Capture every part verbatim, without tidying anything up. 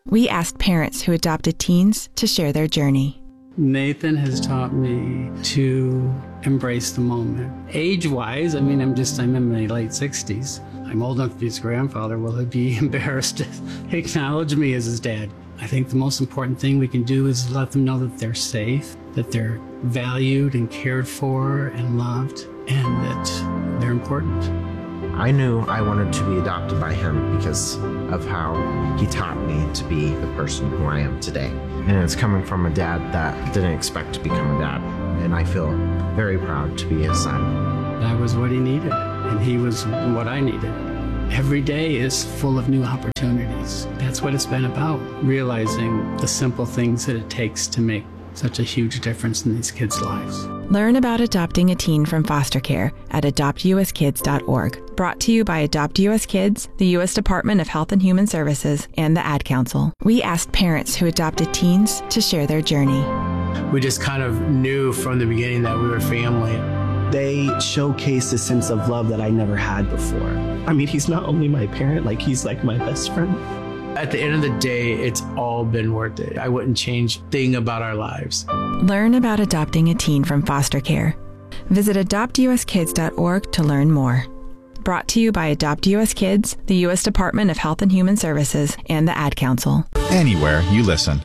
We asked parents who adopted teens to share their journey. Nathan has taught me to embrace the moment. Age-wise, I mean, I'm just, I'm in my late sixties. I'm old enough to be his grandfather. Will he be embarrassed to acknowledge me as his dad? I think the most important thing we can do is let them know that they're safe, that they're valued and cared for and loved, and that they're important. I knew I wanted to be adopted by him because of how he taught me to be the person who I am today. And it's coming from a dad that didn't expect to become a dad. And I feel very proud to be his son. I was what he needed, and he was what I needed. Every day is full of new opportunities. That's what it's been about, realizing the simple things that it takes to make such a huge difference in these kids' lives. Learn about adopting a teen from foster care at adopt u s kids dot org. Brought to you by Adopt U S Kids, the U S Department of Health and Human Services, and the Ad Council. We asked parents who adopted teens to share their journey. We just kind of knew from the beginning that we were family. They showcase a sense of love that I never had before. I mean, he's not only my parent, like he's like my best friend. At the end of the day, it's all been worth it. I wouldn't change a thing about our lives. Learn about adopting a teen from foster care. Visit adopt u s kids dot org to learn more. Brought to you by Adopt U S Kids, the U S Department of Health and Human Services, and the Ad Council. Anywhere you listen.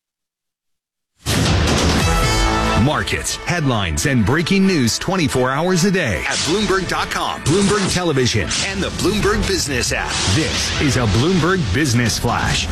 Markets, headlines, and breaking news twenty-four hours a day at Bloomberg dot com, Bloomberg Television, and the Bloomberg Business app. This is a Bloomberg Business Flash.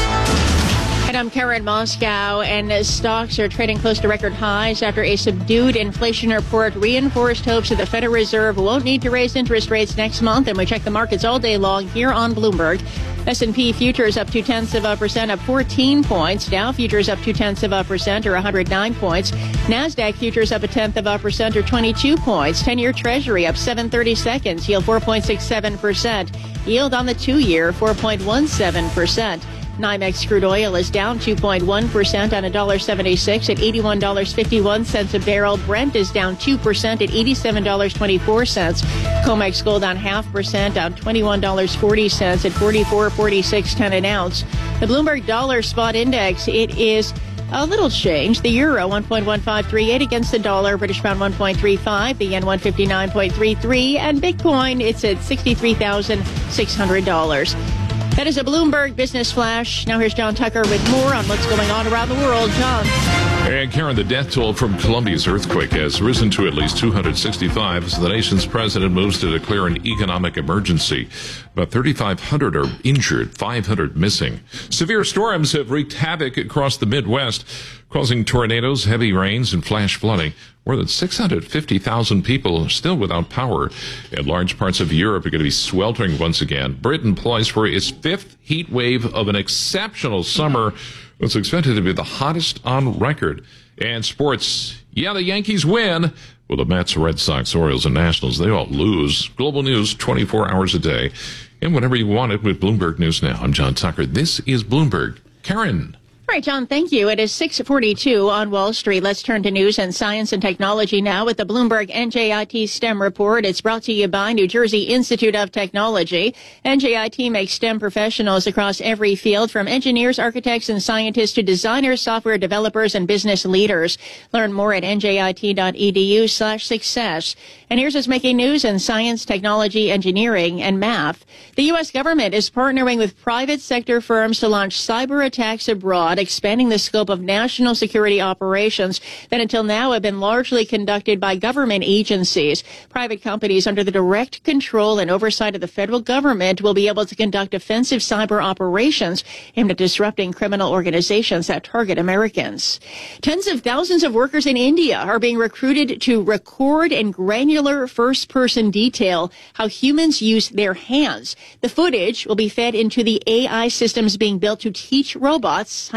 And I'm Karen Moscow, and stocks are trading close to record highs after a subdued inflation report reinforced hopes that the Federal Reserve won't need to raise interest rates next month. And we check the markets all day long here on Bloomberg. S and P futures up two-tenths of a percent, up fourteen points. Dow futures up two-tenths of a percent, or one hundred nine points. NASDAQ futures up a tenth of a percent, or twenty-two points. ten-year Treasury up seven thirty-seconds, yield four point six seven percent. Yield on the two-year, four point one seven percent. NYMEX crude oil is down two point one percent on one dollar seventy-six at eighty-one dollars and fifty-one cents a barrel. Brent is down two percent at eighty-seven dollars and twenty-four cents. COMEX gold down half percent, down twenty-one dollars and forty cents at forty-four forty-six ten an ounce. The Bloomberg Dollar Spot Index, it is a little change. The euro one point one five three eight against the dollar, British pound one point three five, the yen one fifty-nine point three three, and Bitcoin, it's at sixty-three thousand six hundred dollars. That is a Bloomberg Business Flash. Now here's John Tucker with more on what's going on around the world. John. And Karen, the death toll from Colombia's earthquake has risen to at least two hundred sixty-five as the nation's president moves to declare an economic emergency. About thirty-five hundred are injured, five hundred missing. Severe storms have wreaked havoc across the Midwest, causing tornadoes, heavy rains, and flash flooding. More than six hundred fifty thousand people are still without power. And large parts of Europe are going to be sweltering once again. Britain poised for its fifth heat wave of an exceptional summer. It's expected to be the hottest on record. And sports, yeah, the Yankees win. Well, the Mets, Red Sox, Orioles, and Nationals, they all lose. Global news twenty-four hours a day. And whenever you want it with Bloomberg News Now. I'm John Tucker. This is Bloomberg. Karen. All right, John, thank you. It is six forty-two on Wall Street. Let's turn to news and science and technology now with the Bloomberg N J I T STEM report. It's brought to you by New Jersey Institute of Technology. N J I T makes STEM professionals across every field, from engineers, architects, and scientists to designers, software developers, and business leaders. Learn more at N J I T dot E D U slash success. And here's what's making news in science, technology, engineering, and math. The U S government is partnering with private sector firms to launch cyber attacks abroad, expanding the scope of national security operations that until now have been largely conducted by government agencies. Private companies under the direct control and oversight of the federal government will be able to conduct offensive cyber operations aimed at disrupting criminal organizations that target Americans. Tens of thousands of workers in India are being recruited to record in granular first-person detail how humans use their hands. The footage will be fed into the A I systems being built to teach robots how to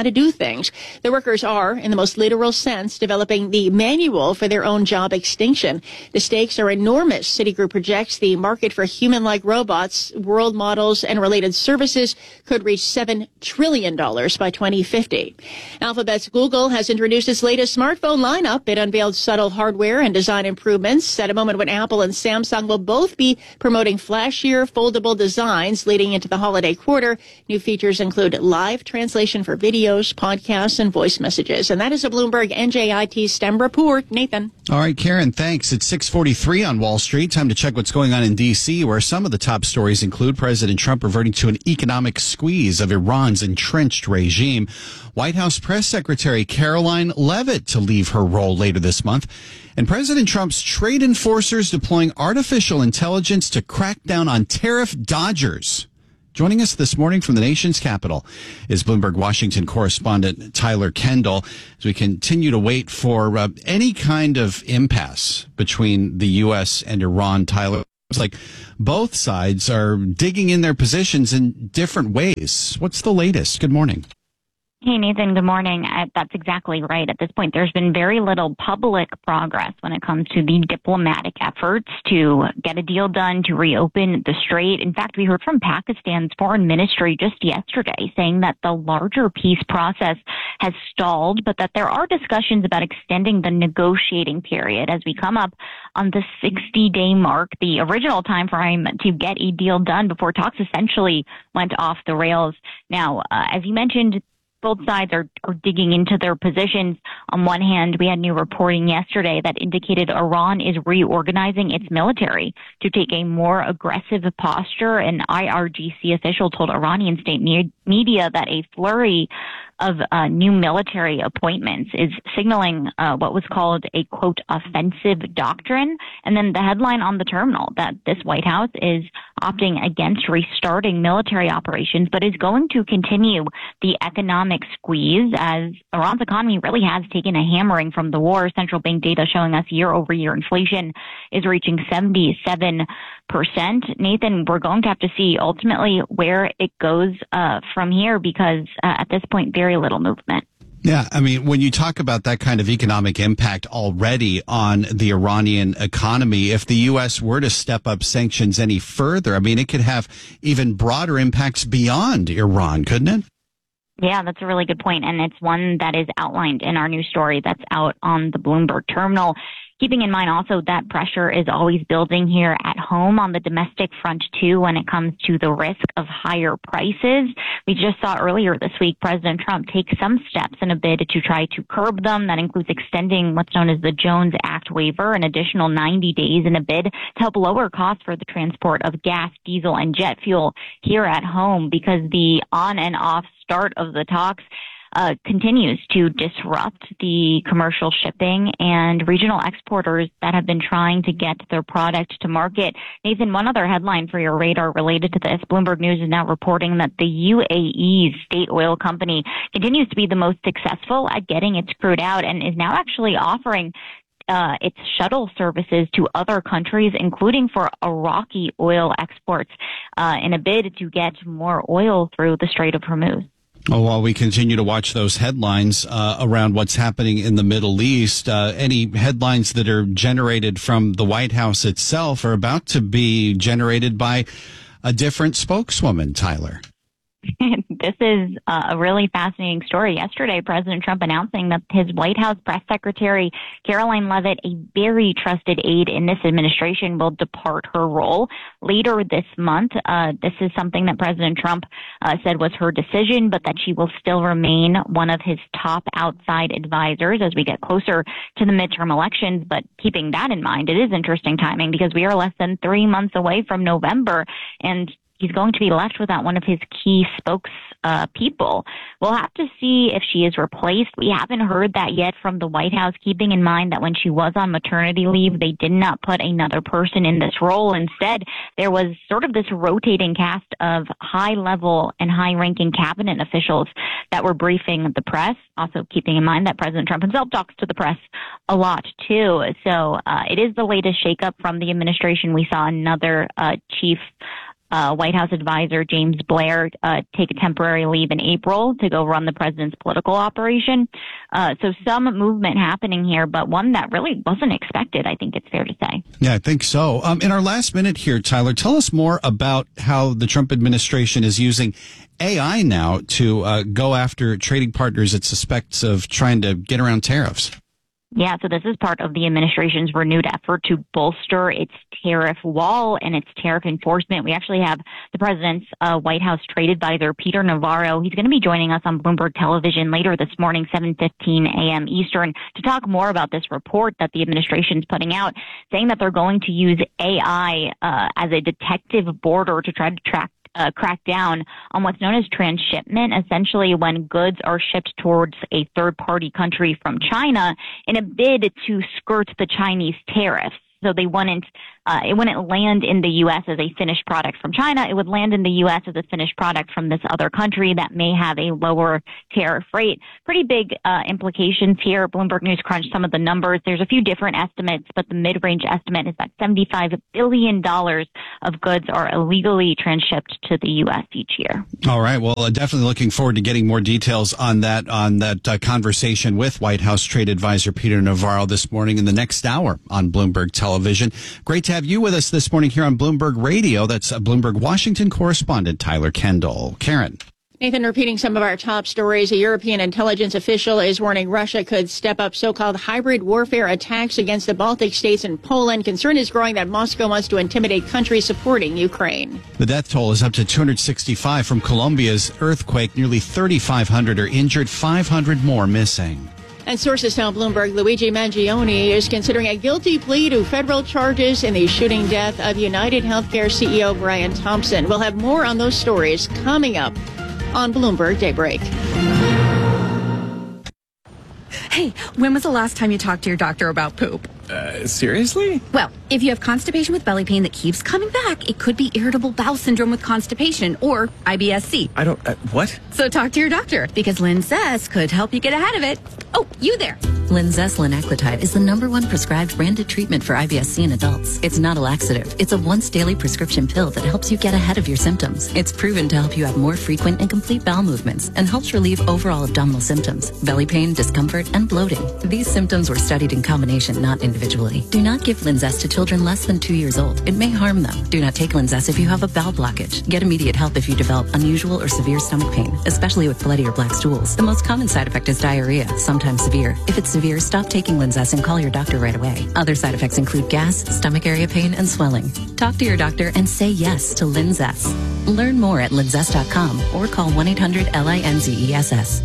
to do things. The workers are, in the most literal sense, developing the manual for their own job extinction. The stakes are enormous. Citigroup projects the market for human-like robots, world models, and related services could reach seven trillion dollars by twenty fifty. Alphabet's Google has introduced its latest smartphone lineup. It unveiled subtle hardware and design improvements at a moment when Apple and Samsung will both be promoting flashier, foldable designs leading into the holiday quarter. New features include live translation for videos, podcasts, and voice messages. And that is a Bloomberg N J I T STEM report. Nathan. All right, Karen, thanks. It's six forty-three on Wall Street. Time to check what's going on in D C, where some of the top stories include President Trump reverting to an economic squeeze of Iran's entrenched regime, White House Press Secretary Caroline Leavitt to leave her role later this month, and President Trump's trade enforcers deploying artificial intelligence to crack down on tariff dodgers. Joining us this morning from the nation's capital is Bloomberg Washington correspondent Tyler Kendall as we continue to wait for uh, any kind of impasse between the U S and Iran. Tyler, it's like both sides are digging in their positions in different ways. What's the latest? Good morning. Hey, Nathan, good morning. Uh, that's exactly right. At this point, there's been very little public progress when it comes to the diplomatic efforts to get a deal done, to reopen the strait. In fact, we heard from Pakistan's foreign ministry just yesterday saying that the larger peace process has stalled, but that there are discussions about extending the negotiating period as we come up on the sixty-day mark, the original time frame to get a deal done before talks essentially went off the rails. Now, uh, as you mentioned, both sides are, are digging into their positions. On one hand, we had new reporting yesterday that indicated Iran is reorganizing its military to take a more aggressive posture. An I R G C official told Iranian state me- media that a flurry of uh, new military appointments is signaling uh, what was called a, quote, offensive doctrine. And then the headline on the terminal that this White House is opting against restarting military operations, but is going to continue the economic squeeze as Iran's economy really has taken a hammering from the war. Central bank data showing us year-over-year inflation is reaching seventy-seven percent. Nathan, we're going to have to see ultimately where it goes uh, from here because uh, at this point, very little movement. Yeah, I mean, when you talk about that kind of economic impact already on the Iranian economy, if the U S were to step up sanctions any further, I mean, it could have even broader impacts beyond Iran, couldn't it? Yeah, that's a really good point, and it's one that is outlined in our new story that's out on the Bloomberg terminal. Keeping in mind also that pressure is always building here at home on the domestic front, too, when it comes to the risk of higher prices. We just saw earlier this week President Trump take some steps in a bid to try to curb them. That includes extending what's known as the Jones Act waiver, an additional ninety days in a bid to help lower costs for the transport of gas, diesel, and jet fuel here at home because the on and off start of the talks Uh, continues to disrupt the commercial shipping and regional exporters that have been trying to get their product to market. Nathan, one other headline for your radar related to this. Bloomberg News is now reporting that the U A E's state oil company continues to be the most successful at getting its crude out and is now actually offering Uh, its shuttle services to other countries, including for Iraqi oil exports, uh, in a bid to get more oil through the Strait of Hormuz. Oh, while we continue to watch those headlines uh, around what's happening in the Middle East, uh, any headlines that are generated from the White House itself are about to be generated by a different spokeswoman, Tyler. This is uh, a really fascinating story. Yesterday, President Trump announcing that his White House press secretary, Caroline Leavitt, a very trusted aide in this administration, will depart her role later this month. Uh, this is something that President Trump uh, said was her decision, but that she will still remain one of his top outside advisors as we get closer to the midterm elections. But keeping that in mind, it is interesting timing because we are less than three months away from November, and he's going to be left without one of his key spokes uh, people. We'll have to see if she is replaced. We haven't heard that yet from the White House, keeping in mind that when she was on maternity leave, they did not put another person in this role. Instead, there was sort of this rotating cast of high-level and high-ranking cabinet officials that were briefing the press, also keeping in mind that President Trump himself talks to the press a lot, too. So uh, it is the latest shakeup from the administration. We saw another uh, chief uh, White House advisor James Blair uh, take a temporary leave in April to go run the president's political operation. Uh, so some movement happening here, but one that really wasn't expected, I think it's fair to say. Yeah, I think so. Um, in our last minute here, Tyler, tell us more about how the Trump administration is using A I now to uh, go after trading partners it suspects of trying to get around tariffs. Yeah, so this is part of the administration's renewed effort to bolster its tariff wall and its tariff enforcement. We actually have the president's uh, White House trade advisor, Peter Navarro. He's going to be joining us on Bloomberg Television later this morning, seven fifteen a.m. Eastern, to talk more about this report that the administration's putting out, saying that they're going to use A I uh, as a detective border to try to track Uh, crack down on what's known as transshipment, essentially when goods are shipped towards a third-party country from China in a bid to skirt the Chinese tariffs. So they wouldn't, uh, it wouldn't land in the U S as a finished product from China. It would land in the U S as a finished product from this other country that may have a lower tariff rate. Pretty big uh, implications here. Bloomberg News crunched some of the numbers. There's a few different estimates, but the mid-range estimate is that seventy-five billion dollars of goods are illegally transshipped to the U S each year. All right. Well, uh, definitely looking forward to getting more details on that, on that uh, conversation with White House trade advisor Peter Navarro this morning in the next hour on Bloomberg Television. Great to have you with us this morning here on Bloomberg Radio. That's uh, Bloomberg Washington correspondent Tyler Kendall. Karen. Nathan, repeating some of our top stories, a European intelligence official is warning Russia could step up so-called hybrid warfare attacks against the Baltic states and Poland. Concern is growing that Moscow wants to intimidate countries supporting Ukraine. The death toll is up to two hundred sixty-five from Colombia's earthquake. Nearly thirty-five hundred are injured, five hundred more missing. And sources tell Bloomberg Luigi Mangione is considering a guilty plea to federal charges in the shooting death of United Healthcare C E O Brian Thompson. We'll have more on those stories coming up on Bloomberg Daybreak. Hey, when was the last time you talked to your doctor about poop? Uh, seriously? Well, if you have constipation with belly pain that keeps coming back, it could be irritable bowel syndrome with constipation or I B S C. I don't, uh, what? So talk to your doctor because Linzess could help you get ahead of it. Oh, you there. Linzess linaclotide is the number one prescribed branded treatment for I B S C in adults. It's not a laxative. It's a once daily prescription pill that helps you get ahead of your symptoms. It's proven to help you have more frequent and complete bowel movements and helps relieve overall abdominal symptoms, belly pain, discomfort, and bloating. These symptoms were studied in combination, not individually. Do not give Linzess to children less than two years old. It may harm them. Do not take Linzess if you have a bowel blockage. Get immediate help if you develop unusual or severe stomach pain, especially with bloody or black stools. The most common side effect is diarrhea, sometimes severe. If it's severe, stop taking Linzess and call your doctor right away. Other side effects include gas, stomach area pain, and swelling. Talk to your doctor and say yes to Linzess. Learn more at linzess dot com or call one eight hundred L I N Z E S S.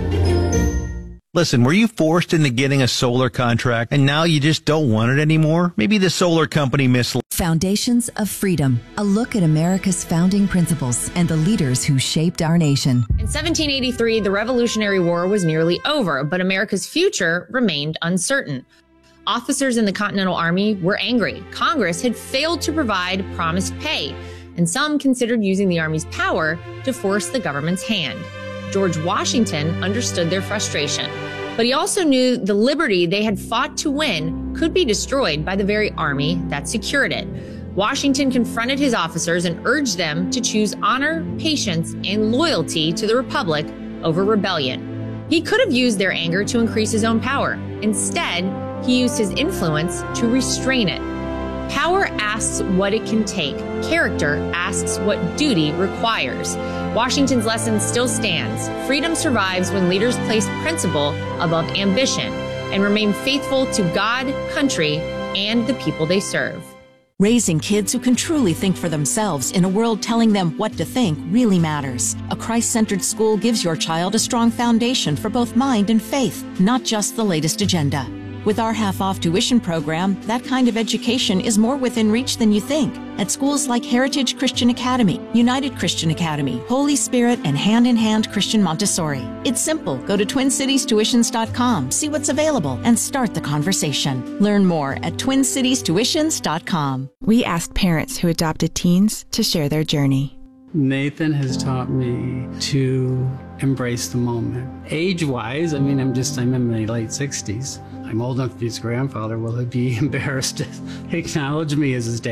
Listen, were you forced into getting a solar contract and now you just don't want it anymore? Maybe the solar company misled. Foundations of Freedom, a look at America's founding principles and the leaders who shaped our nation. In seventeen eighty-three, the Revolutionary War was nearly over, but America's future remained uncertain. Officers in the Continental Army were angry. Congress had failed to provide promised pay, and some considered using the Army's power to force the government's hand. George Washington understood their frustration, but he also knew the liberty they had fought to win could be destroyed by the very army that secured it. Washington confronted his officers and urged them to choose honor, patience, and loyalty to the Republic over rebellion. He could have used their anger to increase his own power. Instead, he used his influence to restrain it. Power asks what it can take. Character asks what duty requires. Washington's lesson still stands. Freedom survives when leaders place principle above ambition and remain faithful to God, country, and the people they serve. Raising kids who can truly think for themselves in a world telling them what to think really matters. A Christ-centered school gives your child a strong foundation for both mind and faith, not just the latest agenda. With our half-off tuition program, that kind of education is more within reach than you think. At schools like Heritage Christian Academy, United Christian Academy, Holy Spirit, and Hand in Hand Christian Montessori. It's simple. Go to twin cities tuitions dot com, see what's available, and start the conversation. Learn more at twin cities tuitions dot com. We asked parents who adopted teens to share their journey. Nathan has taught me to embrace the moment. Age-wise, I mean, I'm just, I'm in my late sixties. I'm old enough to be his grandfather. Will he be embarrassed to acknowledge me as his dad?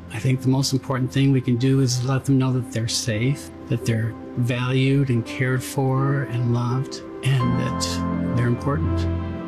I think the most important thing we can do is let them know that they're safe, that they're valued and cared for and loved, and that they're important.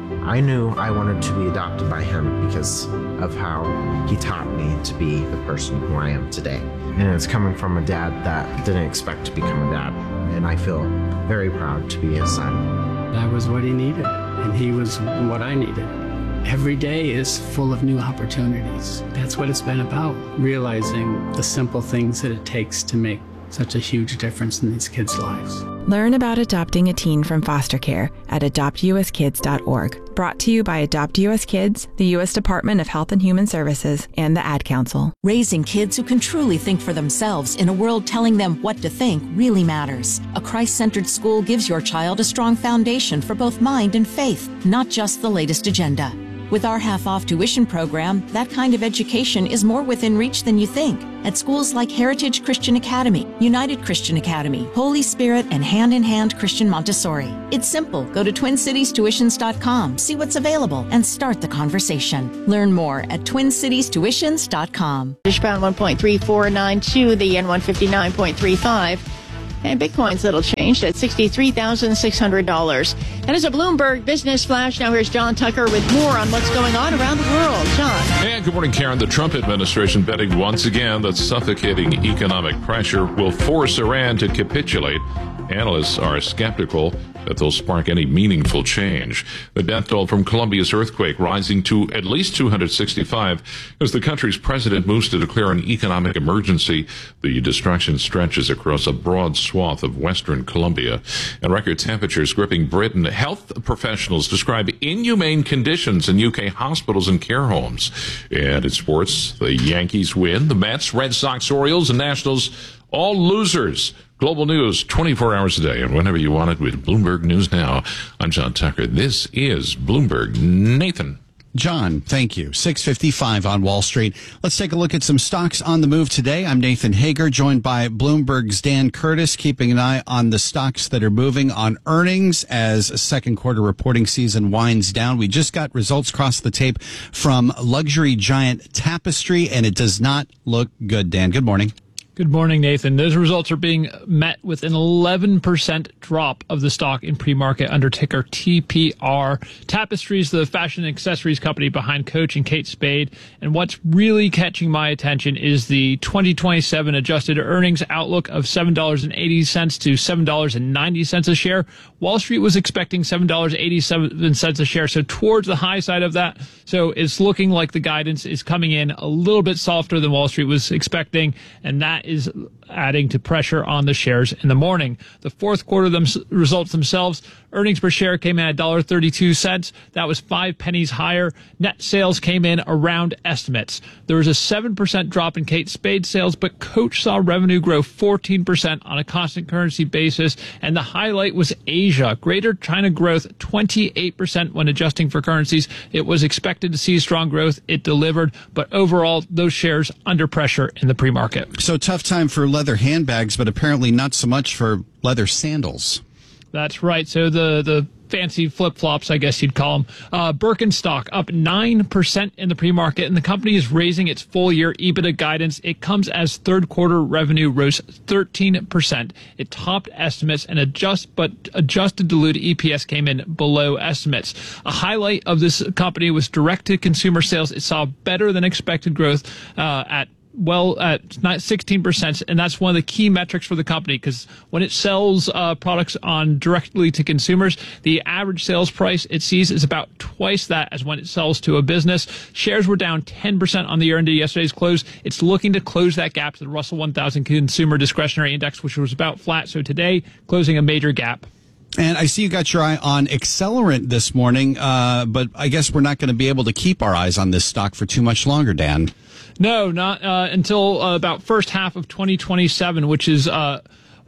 I knew I wanted to be adopted by him because of how he taught me to be the person who I am today. And it's coming from a dad that didn't expect to become a dad. And I feel very proud to be his son. That was what he needed, and he was what I needed. Every day is full of new opportunities. That's what it's been about, realizing the simple things that it takes to make such a huge difference in these kids' lives. Learn about adopting a teen from foster care at adopt u s kids dot org. Brought to you by Adopt U S Kids, the U S Department of Health and Human Services, and the Ad Council. Raising kids who can truly think for themselves in a world telling them what to think really matters. A Christ-centered school gives your child a strong foundation for both mind and faith, not just the latest agenda. With our half-off tuition program, that kind of education is more within reach than you think. At schools like Heritage Christian Academy, United Christian Academy, Holy Spirit, and Hand in Hand Christian Montessori. It's simple. Go to twin cities tuitions dot com, see what's available, and start the conversation. Learn more at twin cities tuitions dot com. Fishbound one point three four nine two, the yen one fifty-nine point three five. And Bitcoin's little changed at sixty-three thousand six hundred dollars. That is a Bloomberg Business Flash. Now here's John Tucker with more on what's going on around the world. John. And good morning, Karen. The Trump administration betting once again that suffocating economic pressure will force Iran to capitulate. Analysts are skeptical that they'll spark any meaningful change. The death toll from Colombia's earthquake rising to at least two hundred sixty-five as the country's president moves to declare an economic emergency. The destruction stretches across a broad swath of western Colombia, and record temperatures gripping Britain. Health professionals describe inhumane conditions in U K hospitals and care homes. And in sports, the Yankees win. The Mets, Red Sox, Orioles, and Nationals, all losers. Global news, twenty-four hours a day, and whenever you want it with Bloomberg News Now. I'm John Tucker. This is Bloomberg. Nathan. John, thank you. six fifty-five on Wall Street. Let's take a look at some stocks on the move today. I'm Nathan Hager, joined by Bloomberg's Dan Curtis, keeping an eye on the stocks that are moving on earnings as second quarter reporting season winds down. We just got results across the tape from luxury giant Tapestry, and it does not look good. Dan, good morning. Good morning, Nathan. Those results are being met with an eleven percent drop of the stock in pre-market under ticker T P R. Tapestry is the fashion and accessories company behind Coach and Kate Spade. And what's really catching my attention is the twenty twenty-seven adjusted earnings outlook of seven dollars and eighty cents to seven dollars and ninety cents a share. Wall Street was expecting seven dollars and eighty-seven cents a share, so towards the high side of that. So it's looking like the guidance is coming in a little bit softer than Wall Street was expecting, and that is adding to pressure on the shares in the morning. The fourth quarter them, results themselves, earnings per share came in at one dollar and thirty-two cents. That was five pennies higher. Net sales came in around estimates. There was a seven percent drop in Kate Spade sales, but Coach saw revenue grow fourteen percent on a constant currency basis, and the highlight was Asia. Greater China growth twenty-eight percent when adjusting for currencies. It was expected to see strong growth. It delivered, but overall, those shares under pressure in the pre-market. So tough time for leather handbags, but apparently not so much for leather sandals. That's right. So the, the fancy flip-flops, I guess you'd call them. Uh, Birkenstock up nine percent in the pre-market, and the company is raising its full-year EBITDA guidance. It comes as third-quarter revenue rose thirteen percent. It topped estimates, and adjust, but adjusted diluted E P S came in below estimates. A highlight of this company was direct-to-consumer sales. It saw better-than-expected growth uh, at well at sixteen percent, and that's one of the key metrics for the company, because when it sells uh, products on directly to consumers, the average sales price it sees is about twice that as when it sells to a business. Shares were down ten percent on the year into yesterday's close. It's looking to close that gap to the Russell one thousand Consumer Discretionary Index, which was about flat. So today, closing a major gap. And I see you got your eye on Accelerant this morning, uh, but I guess we're not going to be able to keep our eyes on this stock for too much longer, Dan. No, not uh, until uh, about first half of twenty twenty-seven, which is uh,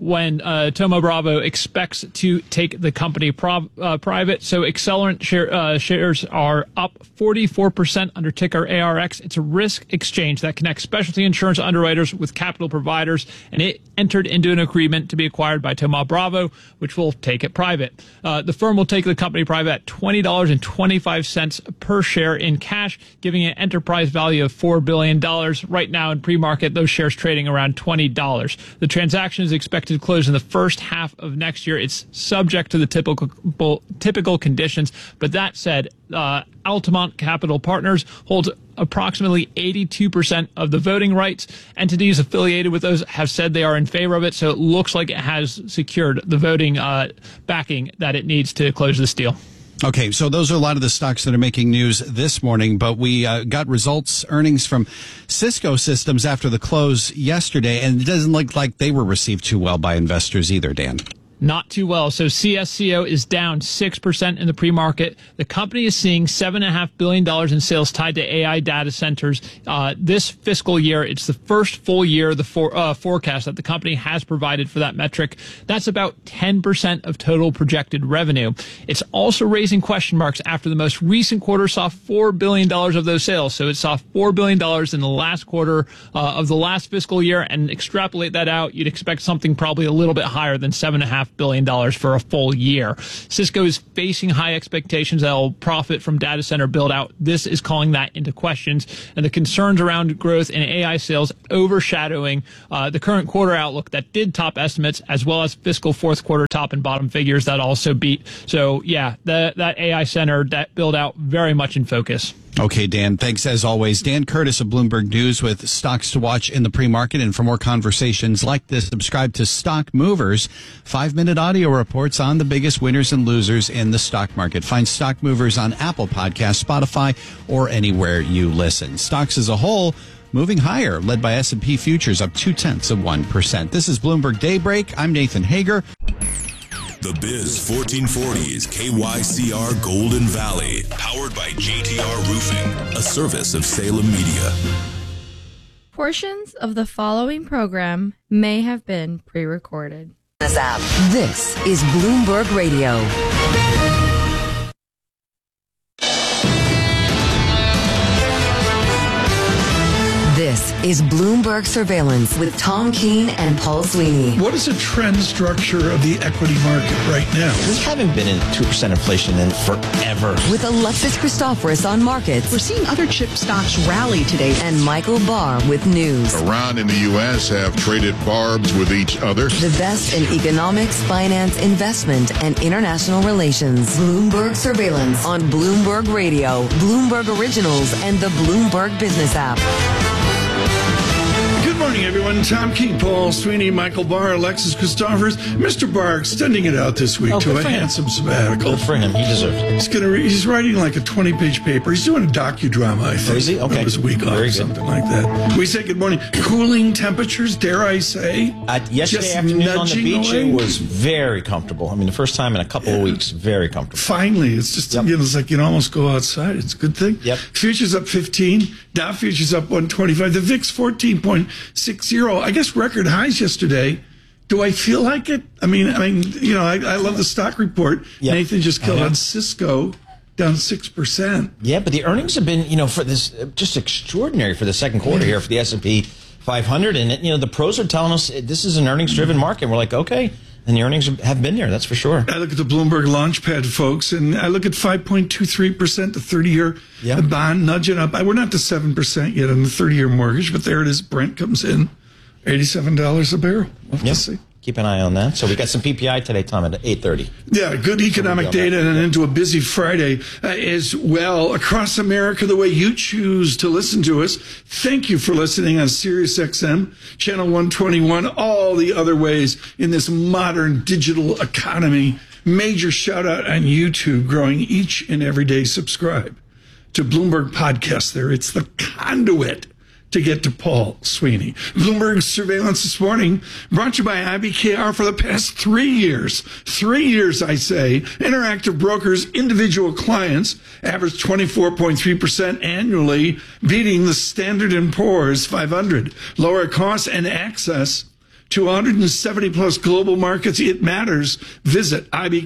when uh, Thoma Bravo expects to take the company prov- uh, private. So Accelerant share, uh, shares are up forty-four percent under ticker A R X. It's a risk exchange that connects specialty insurance underwriters with capital providers, and it entered into an agreement to be acquired by Thoma Bravo, which will take it private. Uh, the firm will take the company private at twenty dollars and twenty-five cents per share in cash, giving an enterprise value of four billion dollars. Right now in pre-market, those shares trading around twenty dollars. The transaction is expected to close in the first half of next year. It's subject to the typical typical conditions, but that said, uh, Altamont Capital Partners holds approximately eighty-two percent of the voting rights. Entities affiliated with those have said they are in favor of it, so it looks like it has secured the voting uh, backing that it needs to close this deal. Okay, so those are a lot of the stocks that are making news this morning, but we uh, got results, earnings from Cisco Systems after the close yesterday, and it doesn't look like they were received too well by investors either, Dan. Not too well. So C S C O is down six percent in the pre-market. The company is seeing seven point five billion dollars in sales tied to A I data centers. Uh, this fiscal year, it's the first full year, the for, uh, forecast that the company has provided for that metric. That's about ten percent of total projected revenue. It's also raising question marks after the most recent quarter saw four billion dollars of those sales. So it saw four billion dollars in the last quarter uh, of the last fiscal year, and extrapolate that out, you'd expect something probably a little bit higher than seven point five billion dollars for a full year. Cisco is facing high expectations that will profit from data center build out. This is calling that into questions, and the concerns around growth in A I sales overshadowing uh, the current quarter outlook that did top estimates, as well as fiscal fourth quarter top and bottom figures that also beat. So yeah, the, that A I center, that build out very much in focus. Okay, Dan, thanks as always. Dan Curtis of Bloomberg News with stocks to watch in the pre-market. And for more conversations like this, subscribe to Stock Movers, five-minute audio reports on the biggest winners and losers in the stock market. Find Stock Movers on Apple Podcasts, Spotify, or anywhere you listen. Stocks as a whole moving higher, led by S and P futures up two-tenths of one percent. This is Bloomberg Daybreak. I'm Nathan Hager. The Biz fourteen forty is K Y C R Golden Valley, powered by J T R Roofing, a service of Salem Media. Portions of the following program may have been pre-recorded. This is Bloomberg Radio. This is Bloomberg Surveillance with Tom Keene and Paul Sweeney. What is the trend structure of the equity market right now? We haven't been in two percent inflation in forever. With Alexis Christoforous on markets. We're seeing other chip stocks rally today. And Michael Barr with news. Iran and the U S have traded barbs with each other. The best in economics, finance, investment, and international relations. Bloomberg Surveillance on Bloomberg Radio, Bloomberg Originals, and the Bloomberg Business app. Good morning, everyone. Tom Keene, Paul Sweeney, Michael Barr, Alexis Christoforous. Mister Barr extending it out this week oh, to a handsome sabbatical. Good for him. He deserves it. He's gonna. Re- he's writing like a twenty-page paper. He's doing a docudrama, I think. Oh, is he? Okay. It was a week off, Very something good. like that. We say good morning. Cooling temperatures, dare I say? Uh, yesterday Just afternoon on the beach, away. it was very comfortable. I mean, the first time in a couple of weeks, very comfortable. Finally, it's just yep. you know, it's like you can almost go outside. It's a good thing. Yep. Futures up fifteen. Dow futures up one twenty-five. The V I X fourteen point six zero. I guess record highs yesterday. Do I feel like it? I mean, I mean, you know, I, I love the stock report. Yep. Nathan just killed uh-huh. on Cisco, down six percent. Yeah, but the earnings have been, you know, for this just extraordinary for the second quarter here for the S and P five hundred. And, you know, the pros are telling us this is an earnings-driven market. We're like, okay. And the earnings have been there, that's for sure. I look at the Bloomberg Launchpad, folks, and I look at five point two three percent, the thirty-year yep. bond nudging up. We're not to seven percent yet on the thirty-year mortgage, but there it is. Brent comes in, eighty-seven dollars a barrel. We'll yep. see. Keep an eye on that. So we got some P P I today, Tom, at eight thirty. Yeah, good economic so data and into a busy Friday uh, as well. Across America, the way you choose to listen to us. Thank you for listening on Sirius X M, Channel one twenty-one, all the other ways in this modern digital economy. Major shout out on YouTube, growing each and every day. Subscribe to Bloomberg Podcast there. It's the conduit to get to Paul Sweeney. Bloomberg Surveillance this morning brought to you by I B K R for the past three years. Three years, I say. Interactive Brokers, individual clients average twenty-four point three percent annually, beating the Standard and Poor's five hundred. Lower costs and access to one hundred seventy plus global markets. It matters. Visit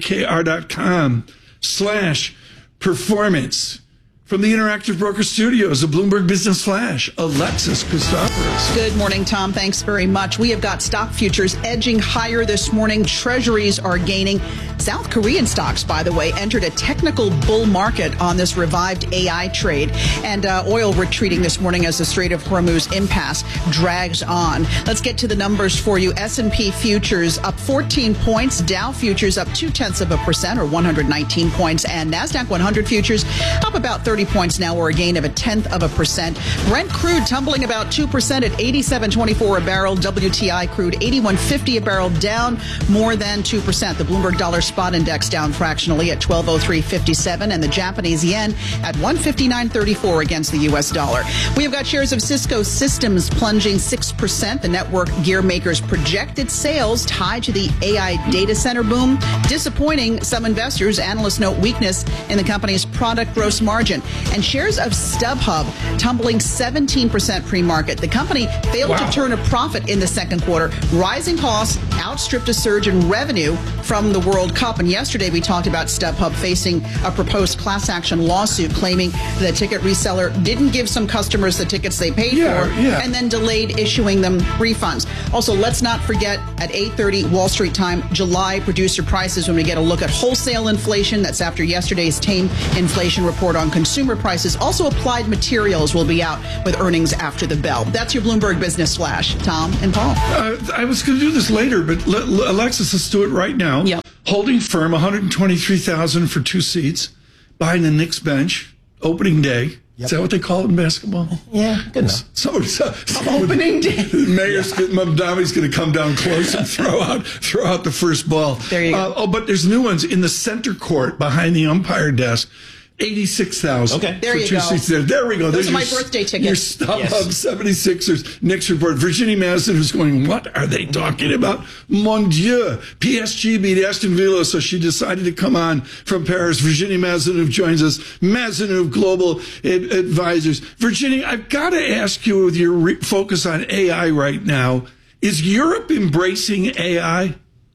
ibkr.com slash performance. From the Interactive Broker Studios of Bloomberg Business Flash, Alexis Christoforous. Good morning, Tom. Thanks very much. We have got stock futures edging higher this morning. Treasuries are gaining. South Korean stocks, by the way, entered a technical bull market on this revived A I trade. And uh, oil retreating this morning as the Strait of Hormuz impasse drags on. Let's get to the numbers for you. S and P futures up fourteen points. Dow futures up two-tenths of a percent, or one hundred nineteen points. And NASDAQ one hundred futures up about thirty points now, or a gain of a tenth of a percent. Brent crude tumbling about two percent at eighty-seven twenty-four a barrel. W T I crude eighty-one fifty a barrel, down more than two percent. The Bloomberg Dollar Spot Index down fractionally at twelve oh three fifty-seven, and the Japanese yen at one fifty-nine thirty-four against the U S dollar. We have got shares of Cisco Systems plunging six percent. The network gear maker's projected sales tied to the A I data center boom disappointing some investors. Analysts note weakness in the company's product gross margin. And shares of StubHub tumbling seventeen percent pre-market. The company failed wow. to turn a profit in the second quarter. Rising costs outstripped a surge in revenue from the World Cup. And yesterday we talked about StubHub facing a proposed class action lawsuit claiming the ticket reseller didn't give some customers the tickets they paid yeah, for yeah. and then delayed issuing them refunds. Also, let's not forget at eight thirty Wall Street time, July producer prices when we get a look at wholesale inflation. That's after yesterday's tame inflation report on consumer prices. Also, Applied Materials will be out with earnings after the bell. That's your Bloomberg Business Flash. Tom and Paul. Uh, I was going to do this later, but l- l- Alexis, let's do it right now. Yep. Holding firm, one hundred twenty-three thousand for two seats behind the Knicks bench. Opening day. Yep. Is that what they call it in basketball? Yeah, good enough. So, so, so opening day. Mayor's yeah. Mamdami's going to come down close and throw out throw out the first ball. There you go. Uh, oh, but there's new ones in the center court behind the umpire desk. eighty-six thousand. Okay, there for you two go. Seats there. There we go. Those There's are my your, birthday tickets. Your StubHub Yes. seventy-sixers. Knicks report. Virginie Madsen, who's going, what are they talking about? Mon Dieu. P S G beat Aston Villa, so she decided to come on from Paris. Virginie Mazenouv joins us. Mazenouv Global Ad- Advisors. Virginie, I've got to ask you, with your re- focus on A I right now, is Europe embracing A I?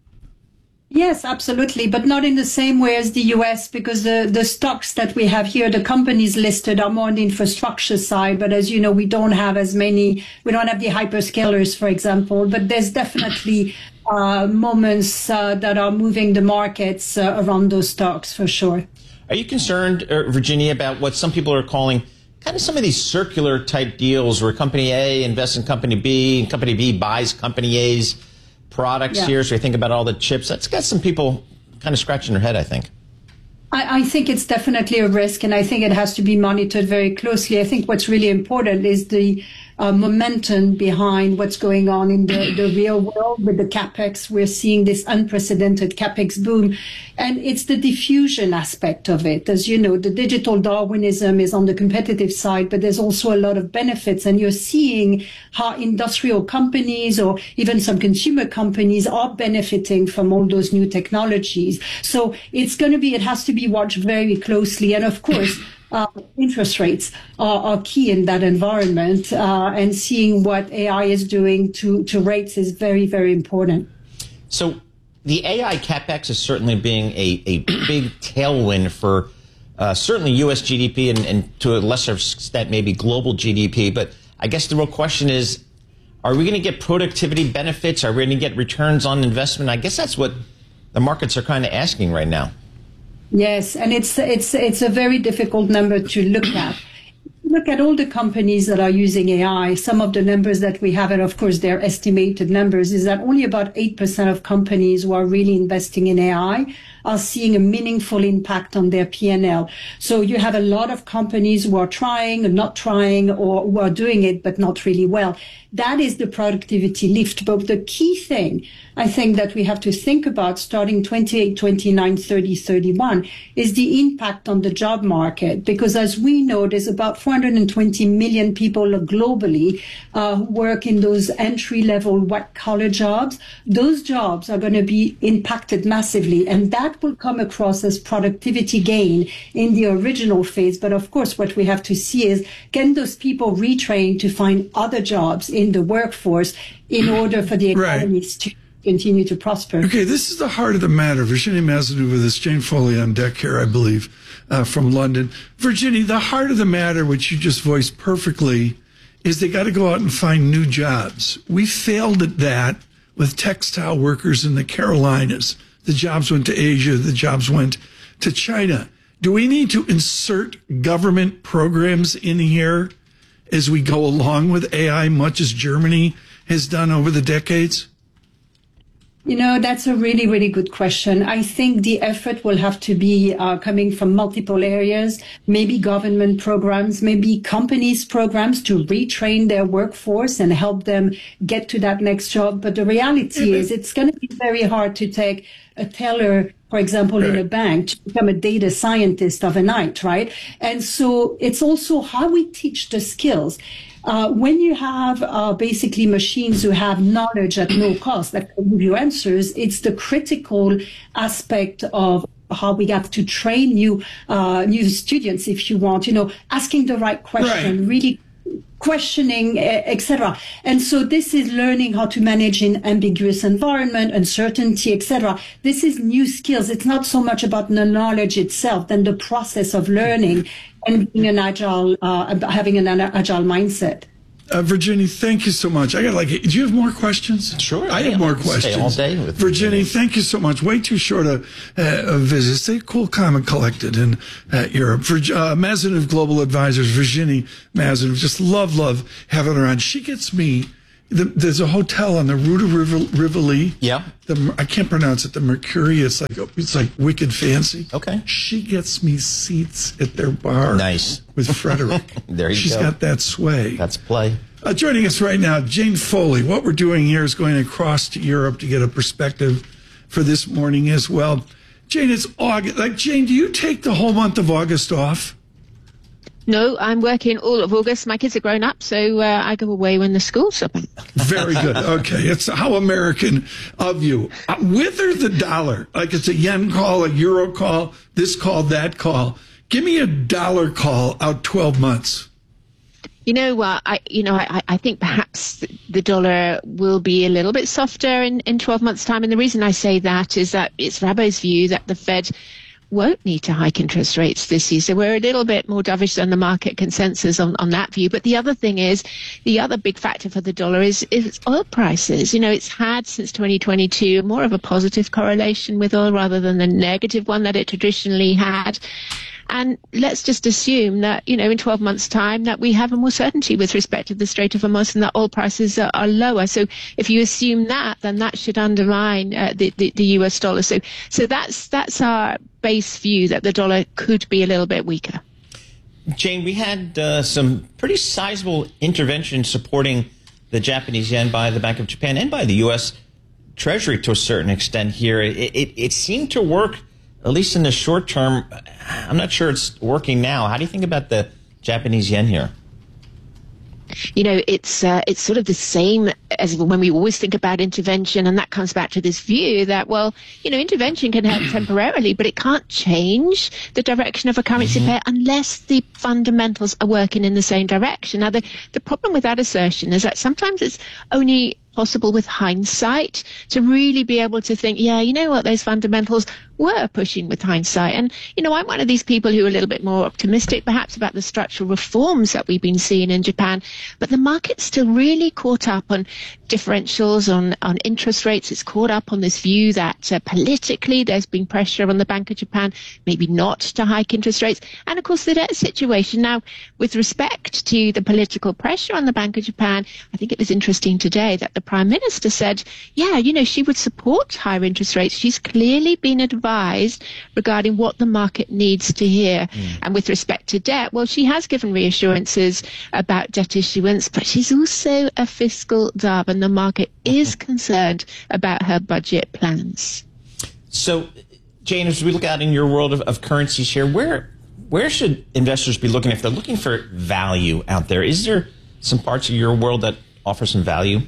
Yes, absolutely, but not in the same way as the U S, because the, the stocks that we have here, the companies listed, are more on the infrastructure side. But as you know, we don't have as many, we don't have the hyperscalers, for example, but there's definitely uh, moments uh, that are moving the markets uh, around those stocks, for sure. Are you concerned, uh, Virginia, about what some people are calling kind of some of these circular type deals where company A invests in company B and company B buys company A's products yeah. here? So you think about all the chips. That's got some people kind of scratching their head, I think. I, I think it's definitely a risk, and I think it has to be monitored very closely. I think what's really important is the uh, momentum behind what's going on in the, the real world with the CapEx. We're seeing this unprecedented CapEx boom, and it's the diffusion aspect of it. As you know, the digital Darwinism is on the competitive side, but there's also a lot of benefits, and you're seeing how industrial companies or even some consumer companies are benefiting from all those new technologies. So it's going to be, it has to be watched very closely. And of course, uh, interest rates are, are key in that environment, uh, and seeing what A I is doing to, to rates is very, very important. So the A I CapEx is certainly being a, a big tailwind for uh, certainly U S G D P and, and to a lesser extent maybe global G D P. But I guess the real question is, are we going to get productivity benefits? Are we going to get returns on investment? I guess that's what the markets are kind of asking right now. Yes, and it's it's it's a very difficult number to look at. Look at all the companies that are using A I. Some of the numbers that we have, and of course they're estimated numbers, is that only about eight percent of companies who are really investing in A I are seeing a meaningful impact on their P and L. So you have a lot of companies who are trying and not trying, or who are doing it but not really well. That is the productivity lift. But the key thing, I think, that we have to think about starting twenty-eight, twenty-nine, thirty, thirty-one is the impact on the job market. Because as we know, there's about four hundred twenty million people globally uh, who work in those entry-level white-collar jobs. Those jobs are going to be impacted massively, and that will come across as productivity gain in the original phase. But of course, what we have to see is, can those people retrain to find other jobs in the workforce in order for the economies right. to continue to prosper? Okay, this is the heart of the matter. Virginie Mazanou with us, Jane Foley on deck here, I believe, uh, from London. Virginie, the heart of the matter, which you just voiced perfectly, is they got to go out and find new jobs. We failed at that with textile workers in the Carolinas. The jobs went to Asia. The jobs went to China. Do we need to insert government programs in here as we go along with A I, much as Germany has done over the decades? You know, that's a really, really good question. I think the effort will have to be uh, coming from multiple areas, maybe government programs, maybe companies' programs to retrain their workforce and help them get to that next job. But the reality is it's going to be very hard to take a teller, for example, right. in a bank to become a data scientist overnight, right? And so it's also how we teach the skills. Uh, when you have uh, basically machines who have knowledge at no cost that can give you answers, it's the critical aspect of how we have to train new uh, new students, if you want, you know, asking the right question, right. really questioning, et cetera. And so this is learning how to manage in ambiguous environment, uncertainty, et cetera. This is new skills. It's not so much about the knowledge itself than the process of learning and being an agile, uh, having an agile mindset. Uh, Virginie, thank you so much. I got like, do you have more questions? Sure. I have more questions. Stay all day with Virginie, thank you so much. Way too short a, uh, a visit. Stay cool, calm, and collected in uh, Europe. For uh, Mazanou Global Advisors, Virginie Mazanou, just love, love having her on. She gets me. The, there's a hotel on the Rue de Rivoli. Yeah. The, I can't pronounce it. The Mercury. It's like it's like wicked fancy. Okay. She gets me seats at their bar. Nice. With Frederick. There you She's go. She's got that sway. That's play. Uh, joining us right now, Jane Foley. What we're doing here is going across to Europe to get a perspective for this morning as well. Jane, it's August. Like, Jane, do you take the whole month of August off? No, I'm working all of August. My kids are grown up, so uh, I go away when the school's open. Very good. Okay. It's how American of you. Uh, wither the dollar. Like it's a yen call, a euro call, this call, that call. Give me a dollar call out twelve months. You know what? Uh, I, you know, I, I think perhaps the dollar will be a little bit softer in, in twelve months' time. And the reason I say that is that it's Rabo's view that the Fed won't need to hike interest rates this year. So we're a little bit more dovish than the market consensus on, on that view. But the other thing is, the other big factor for the dollar is, is oil prices. You know, it's had since twenty twenty-two more of a positive correlation with oil rather than the negative one that it traditionally had. And let's just assume that, you know, in twelve months' time that we have a more certainty with respect to the Strait of Hormuz and that oil prices are, are lower. So if you assume that, then that should undermine uh, the, the, the U S dollar. So so that's that's our base view, that the dollar could be a little bit weaker. Jane, we had uh, some pretty sizable intervention supporting the Japanese yen by the Bank of Japan and by the U S Treasury to a certain extent here. It, it, it seemed to work, at least in the short term. I'm not sure it's working now. How do you think about the Japanese yen here? You know, it's uh, it's sort of the same as when we always think about intervention, and that comes back to this view that, well, you know, intervention can help temporarily, but it can't change the direction of a currency mm-hmm. pair unless the fundamentals are working in the same direction. Now, the, the problem with that assertion is that sometimes it's only possible with hindsight to really be able to think, yeah, you know what, those fundamentals were pushing with hindsight. And, you know, I'm one of these people who are a little bit more optimistic perhaps about the structural reforms that we've been seeing in Japan, but the market's still really caught up on differentials, on, on interest rates. It's caught up on this view that uh, politically there's been pressure on the Bank of Japan, maybe not to hike interest rates. And of course the debt situation. Now, with respect to the political pressure on the Bank of Japan, I think it was interesting today that the Prime Minister said, yeah, you know, she would support higher interest rates. She's clearly been advised regarding what the market needs to hear. Mm. And with respect to debt, well, she has given reassurances about debt issuance, but she's also a fiscal dove, and the market is concerned about her budget plans. So, Jane, as we look out in your world of, of currencies here, where Where should investors be looking if they're looking for value out there? Is there some parts of your world that offer some value?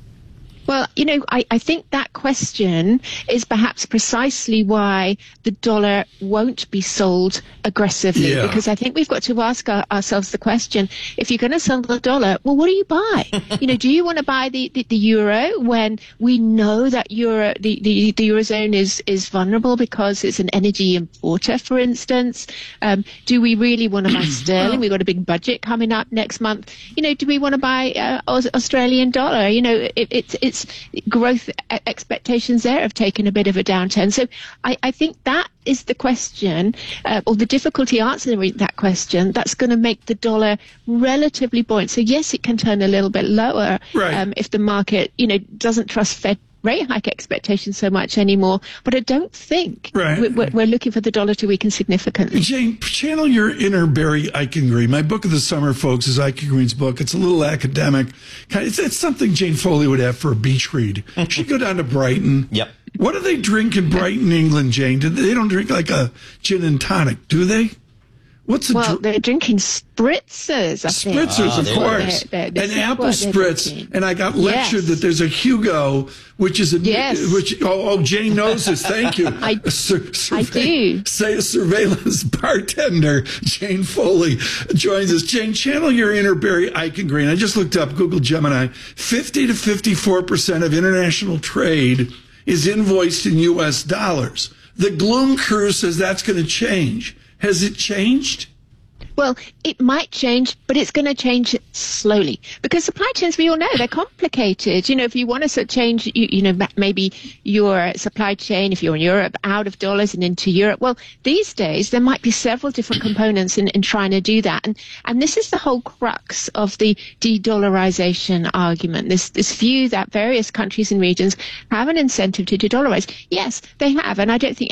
Well, you know, I, I think that question is perhaps precisely why the dollar won't be sold aggressively, Yeah. because I think we've got to ask our, ourselves the question, if you're going to sell the dollar, well, what do you buy? You know, do you want to buy the, the, the euro when we know that euro, the, the, the Eurozone is, is vulnerable because it's an energy importer, for instance? Um, do we really want to buy sterling? We've got a big budget coming up next month. You know, do we want to buy uh, Aus- Australian dollar? You know, it, it's, it's growth expectations there have taken a bit of a downturn. So I, I think that is the question, uh, or the difficulty answering that question, that's going to make the dollar relatively buoyant. So yes, it can turn a little bit lower Right. um, if the market, you know, doesn't trust Fed rate hike expectations so much anymore. But I don't think Right. we're, we're looking for the dollar to weaken significantly. Jane, channel your inner Barry Eichengreen. My book of the summer, folks, is Eichengreen's book. It's a little academic. It's, it's something Jane Foley would have for a beach read. She'd go down to Brighton. Yep. What do they drink in Brighton, England, Jane? Do they, they don't drink like a gin and tonic, do they? What's the Well, dr- they're drinking spritzers, I think. Spritzers, of course. They're- they're- An this is apple what they're spritz. drinking. And I got lectured Yes. that there's a Hugo, which is a Yes. which. Oh, oh, Jane knows this. Thank you. I- A sur- I surve- do. Say a surveillance bartender, Jane Foley, joins us. Jane, channel your inner Barry Eichengreen. I just looked up Google Gemini. fifty to fifty-four percent of international trade is invoiced in U S dollars. The Gloom crew says that's going to change. Has it changed? Well, it might change, but it's going to change slowly because supply chains, we all know, they're complicated. You know, if you want to sort of change, you, you know, ma- maybe your supply chain, if you're in Europe, out of dollars and into Europe, well, these days there might be several different components in, in trying to do that. And, and this is the whole crux of the de-dollarization argument, this, this view that various countries and regions have an incentive to de-dollarize. Yes, they have. And I don't think